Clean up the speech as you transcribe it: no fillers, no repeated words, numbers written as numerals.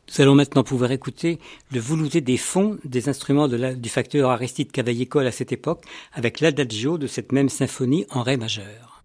Nous allons maintenant pouvoir écouter le velouté des fonds des instruments du facteur Aristide Cavaillé-Coll à cette époque avec l'adagio de cette même symphonie en ré majeur.